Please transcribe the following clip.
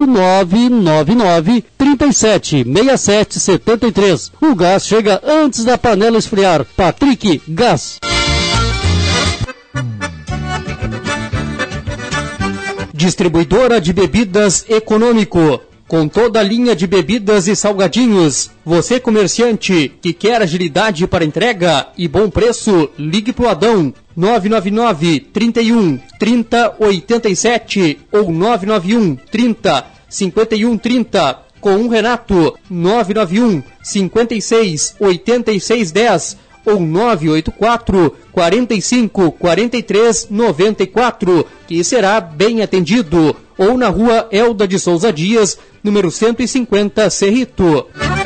999 37 67 73. O gás chega antes da panela esfriar. Patrick Gás. Distribuidora de bebidas Econômico. Com toda a linha de bebidas e salgadinhos. Você, comerciante, que quer agilidade para entrega e bom preço, ligue pro Adão. 999 31 30 87 ou 991 30 51 30. Com o Renato. 991 56 86 10 ou 984 45 43 94, que será bem atendido. Ou na rua Elda de Souza Dias, número 150, Cerrito.